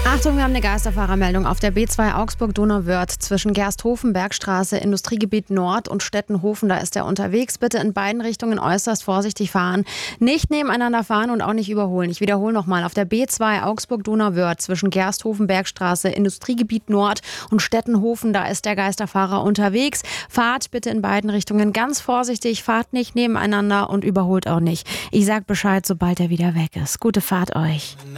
Achtung, wir haben eine Geisterfahrermeldung auf der B2 Augsburg-Donauwörth zwischen Gersthofen, Bergstraße, Industriegebiet Nord und Stettenhofen. Da ist er unterwegs. Bitte in beiden Richtungen äußerst vorsichtig fahren. Nicht nebeneinander fahren und auch nicht überholen. Ich wiederhole nochmal. Auf der B2 Augsburg-Donauwörth zwischen Gersthofen, Bergstraße, Industriegebiet Nord und Stettenhofen. Da ist der Geisterfahrer unterwegs. Fahrt bitte in beiden Richtungen ganz vorsichtig. Fahrt nicht nebeneinander und überholt auch nicht. Ich sag Bescheid, sobald er wieder weg ist. Gute Fahrt euch.